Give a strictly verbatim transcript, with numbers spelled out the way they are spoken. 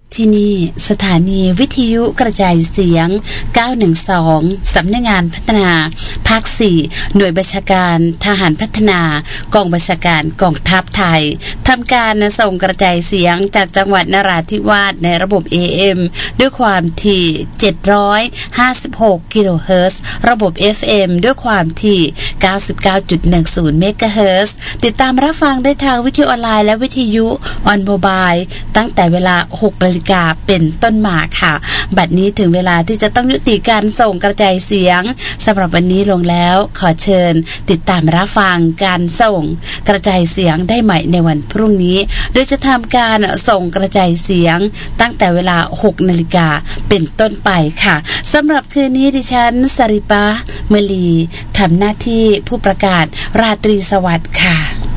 ที่นี่สถานีวิทยุกระจายเสียงเก้าหนึ่งสองสำนักงานพัฒนาภาคสี่หน่วยบัญชาการทหารพัฒนากองบัญชาการกองทัพไทยทำการส่งกระจายเสียงจากจังหวัดนราธิวาสในระบบ เอ เอ็ม ด้วยความถี่เจ็ดร้อยห้าสิบหกกิโลเฮิรตซ์ระบบ เอฟ เอ็ม ด้วยความถี่ เก้าสิบเก้าจุดหนึ่งศูนย์ เมกะเฮิรตซ์ติดตามรับฟังได้ทางวิทยุออนไลน์และวิทยุออนโมบายตั้งแต่เวลาหกนาฬิกาเป็นต้นมาค่ะบัดนี้ถึงเวลาที่จะต้องยุติการส่งกระจายเสียงสำหรับวันนี้ลงแล้วขอเชิญติดตามรับฟังการส่งกระจายเสียงได้ใหม่ในวันพรุ่งนี้โดยจะทำการส่งกระจายเสียงตั้งแต่เวลาหกนาฬิกาเป็นต้นไปค่ะสำหรับคืนนี้ดิฉันสริปะเมลีทำหน้าที่ผู้ประกาศราตรีสวัสดิ์ค่ะ